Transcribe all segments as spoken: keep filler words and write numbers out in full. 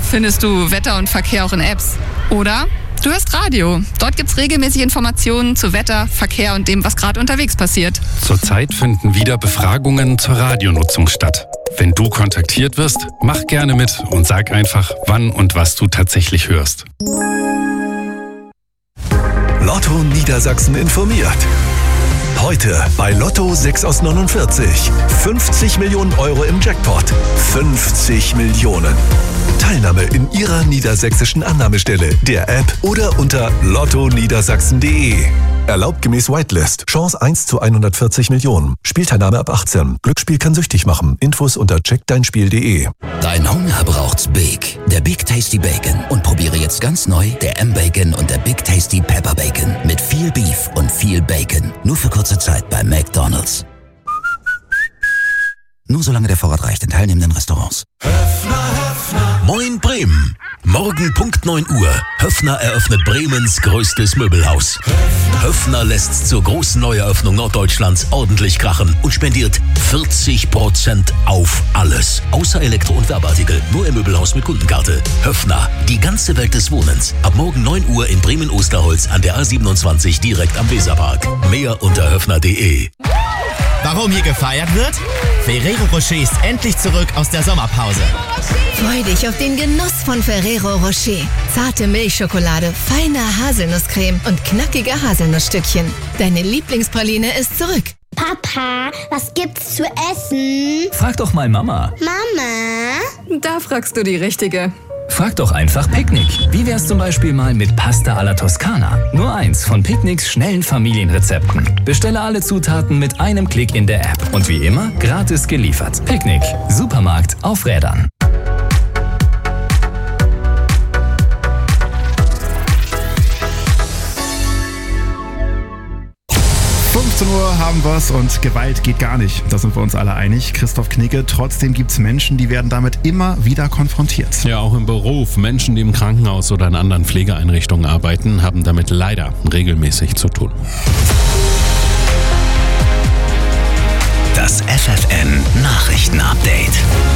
findest du Wetter und Verkehr auch in Apps. Oder du hörst Radio. Dort gibt's regelmäßig Informationen zu Wetter, Verkehr und dem, was gerade unterwegs passiert. Zurzeit finden wieder Befragungen zur Radionutzung statt. Wenn du kontaktiert wirst, mach gerne mit und sag einfach, wann und was du tatsächlich hörst. Lotto Niedersachsen informiert. Heute bei Lotto sechs aus neunundvierzig. fünfzig Millionen Euro im Jackpot. fünfzig Millionen. Teilnahme in Ihrer niedersächsischen Annahmestelle, der App oder unter lotto niedersachsen punkt de. Erlaubt gemäß Whitelist. Chance eins zu hundertvierzig Millionen. Spielteilnahme ab achtzehn. Glücksspiel kann süchtig machen. Infos unter check dein spiel punkt de. Dein Hunger braucht's Big. Der Big Tasty Bacon. Und probiere jetzt ganz neu der M-Bacon und der Big Tasty Pepper Bacon. Mit viel Beef und viel Bacon. Nur für kurze Zeit bei McDonald's. Nur solange der Vorrat reicht in teilnehmenden Restaurants. Höffner, Höffner. Moin Bremen. Morgen Punkt neun Uhr. Höffner eröffnet Bremens größtes Möbelhaus. Höffner, Höffner lässt zur großen Neueröffnung Norddeutschlands ordentlich krachen und spendiert vierzig Prozent auf alles. Außer Elektro- und Werbeartikel. Nur im Möbelhaus mit Kundenkarte. Höffner, die ganze Welt des Wohnens. Ab morgen neun Uhr in Bremen-Osterholz an der A siebenundzwanzig direkt am Weserpark. Mehr unter höffner punkt de. Warum hier gefeiert wird? Ferrero Rocher ist endlich zurück aus der Sommerpause. Freu dich auf den Genuss von Ferrero Rocher. Zarte Milchschokolade, feine Haselnusscreme und knackige Haselnussstückchen. Deine Lieblingspraline ist zurück. Papa, was gibt's zu essen? Frag doch mal Mama. Mama? Da fragst du die Richtige. Frag doch einfach Picknick. Wie wär's zum Beispiel mal mit Pasta alla Toskana? Nur eins von Picknicks schnellen Familienrezepten. Bestelle alle Zutaten mit einem Klick in der App. Und wie immer, gratis geliefert. Picknick. Supermarkt auf Rädern. fünfzehn Uhr haben wir's und Gewalt geht gar nicht. Da sind wir uns alle einig. Christoph Knigge, trotzdem gibt's Menschen, die werden damit immer wieder konfrontiert. Ja, auch im Beruf. Menschen, die im Krankenhaus oder in anderen Pflegeeinrichtungen arbeiten, haben damit leider regelmäßig zu tun. Das F F N Nachrichtenupdate.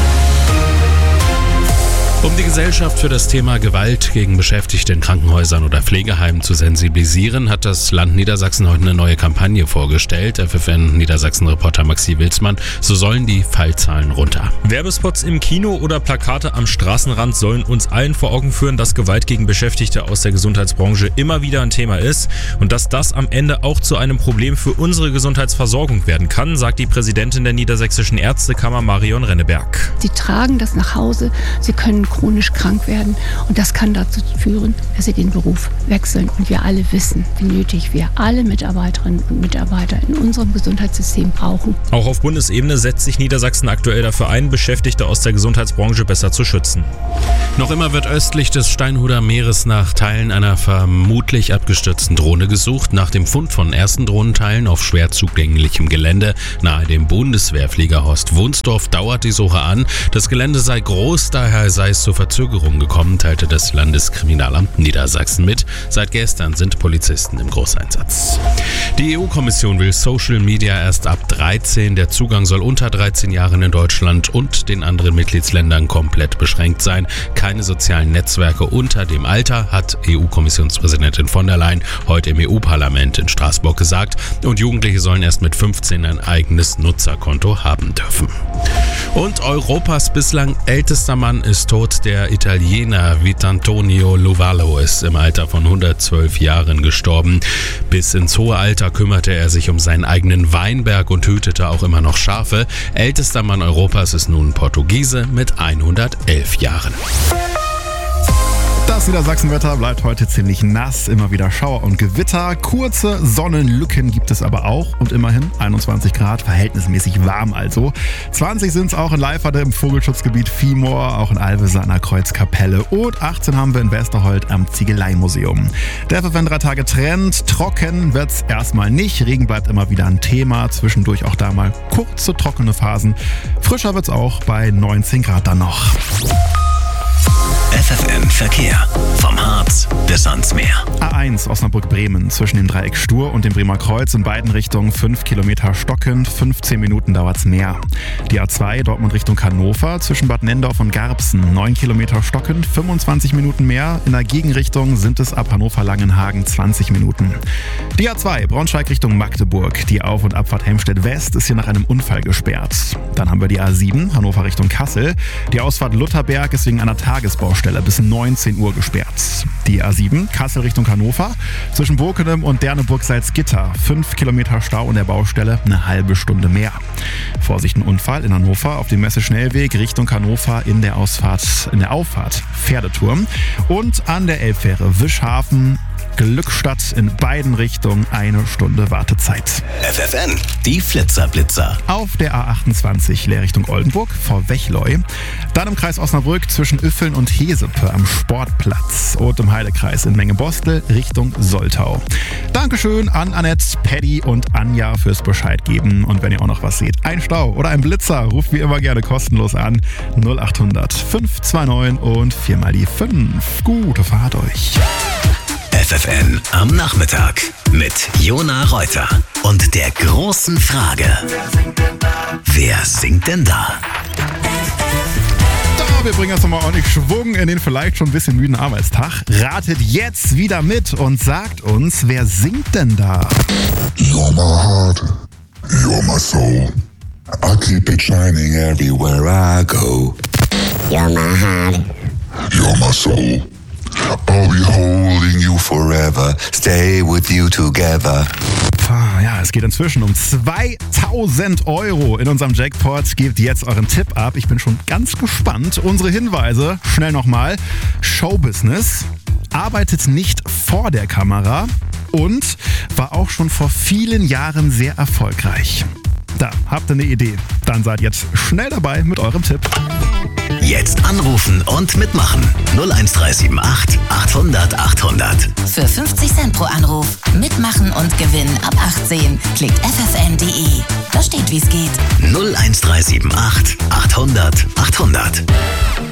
Um die Gesellschaft für das Thema Gewalt gegen Beschäftigte in Krankenhäusern oder Pflegeheimen zu sensibilisieren, hat das Land Niedersachsen heute eine neue Kampagne vorgestellt. F F N Niedersachsen-Reporter Maxi Wilsmann. So sollen die Fallzahlen runter. Werbespots im Kino oder Plakate am Straßenrand sollen uns allen vor Augen führen, dass Gewalt gegen Beschäftigte aus der Gesundheitsbranche immer wieder ein Thema ist und dass das am Ende auch zu einem Problem für unsere Gesundheitsversorgung werden kann, sagt die Präsidentin der Niedersächsischen Ärztekammer Marion Renneberg. Sie tragen das nach Hause, sie können chronisch krank werden und das kann dazu führen, dass sie den Beruf wechseln. Und wir alle wissen, wie nötig wir alle Mitarbeiterinnen und Mitarbeiter in unserem Gesundheitssystem brauchen. Auch auf Bundesebene setzt sich Niedersachsen aktuell dafür ein, Beschäftigte aus der Gesundheitsbranche besser zu schützen. Noch immer wird östlich des Steinhuder Meeres nach Teilen einer vermutlich abgestürzten Drohne gesucht. Nach dem Fund von ersten Drohnenteilen auf schwer zugänglichem Gelände nahe dem Bundeswehrflieger Horst Wunsdorf dauert die Suche an. Das Gelände sei groß, daher sei es zu Verzögerungen gekommen, teilte das Landeskriminalamt Niedersachsen mit. Seit gestern sind Polizisten im Großeinsatz. Die E U-Kommission will Social Media erst ab dreizehn. Der Zugang soll unter dreizehn Jahren in Deutschland und den anderen Mitgliedsländern komplett beschränkt sein. Keine sozialen Netzwerke unter dem Alter, hat E U-Kommissionspräsidentin von der Leyen heute im E U-Parlament in Straßburg gesagt. Und Jugendliche sollen erst mit fünfzehn ein eigenes Nutzerkonto haben dürfen. Und Europas bislang ältester Mann ist tot. Der Italiener Vitantonio Lovallo ist im Alter von hundertzwölf Jahren gestorben. Bis ins hohe Alter kümmerte er sich um seinen eigenen Weinberg und hütete auch immer noch Schafe. Ältester Mann Europas ist nun Portugiese mit hundertelf Jahren. Das Niedersachsenwetter bleibt heute ziemlich nass, immer wieder Schauer und Gewitter. Kurze Sonnenlücken gibt es aber auch und immerhin einundzwanzig Grad, verhältnismäßig warm also. zwanzig sind es auch in Leiferde im Vogelschutzgebiet Viehmoor, auch in Alvese an der Kreuzkapelle und achtzehn haben wir in Westerhold am Ziegeleimuseum. Der F F N drei Tage Trend, trocken wird's erstmal nicht, Regen bleibt immer wieder ein Thema, zwischendurch auch da mal kurze trockene Phasen. Frischer wird's auch bei neunzehn Grad dann noch. F F N Verkehr. Vom Harz bis ans Meer. A eins Osnabrück-Bremen zwischen dem Dreieck Stur und dem Bremer Kreuz in beiden Richtungen fünf Kilometer stockend, fünfzehn Minuten dauert's mehr. Die A zwei Dortmund Richtung Hannover zwischen Bad Nendorf und Garbsen neun Kilometer stockend, fünfundzwanzig Minuten mehr. In der Gegenrichtung sind es ab Hannover-Langenhagen zwanzig Minuten. Die A zwei Braunschweig Richtung Magdeburg. Die Auf- und Abfahrt Helmstedt West ist hier nach einem Unfall gesperrt. Dann haben wir die A sieben Hannover Richtung Kassel. Die Ausfahrt Lutherberg ist wegen einer Tagesbaustelle bis neunzehn Uhr gesperrt. Die A sieben Kassel Richtung Hannover. Zwischen Bokenem und Derneburg-Salzgitter fünf Kilometer Stau an der Baustelle, eine halbe Stunde mehr. Vorsicht, ein Unfall in Hannover auf dem Messeschnellweg Richtung Hannover in der Ausfahrt, in der Auffahrt Pferdeturm. Und an der Elbfähre Wischhafen Glückstadt in beiden Richtungen eine Stunde Wartezeit. F F N, die Flitzer-Blitzer. Auf der A achtundzwanzig Leer Richtung Oldenburg vor Wechleu. Dann im Kreis Osnabrück zwischen Üffeln und Hesepe am Sportplatz. Und im Heidekreis in Mengebostel Richtung Soltau. Dankeschön an Annette, Paddy und Anja fürs Bescheid geben. Und wenn ihr auch noch was seht, ein Stau oder ein Blitzer, ruft wie immer gerne kostenlos an. null acht hundert fünf zwei neun und viermal die fünf. Gute Fahrt euch. F F N am Nachmittag mit Jona Reuter und der großen Frage: Wer singt denn da? Da, wir bringen jetzt nochmal ordentlich Schwung in den vielleicht schon ein bisschen müden Arbeitstag. Ratet jetzt wieder mit und sagt uns, wer singt denn da? You're my heart, you're my soul. I keep it shining everywhere I go. You're my heart, you're my soul. I'll be holding you forever, stay with you together. Ja, es geht inzwischen um zweitausend Euro in unserem Jackpot. Gebt jetzt euren Tipp ab. Ich bin schon ganz gespannt. Unsere Hinweise, schnell nochmal. Showbusiness, arbeitet nicht vor der Kamera und war auch schon vor vielen Jahren sehr erfolgreich. Da, habt ihr eine Idee? Dann seid jetzt schnell dabei mit eurem Tipp. Jetzt anrufen und mitmachen. null eins drei sieben acht achthundert achthundert. Für fünfzig Cent pro Anruf. Mitmachen und gewinnen ab achtzehn. Klickt f f n punkt d e. Da steht, wie's geht. null eins drei sieben acht achthundert achthundert.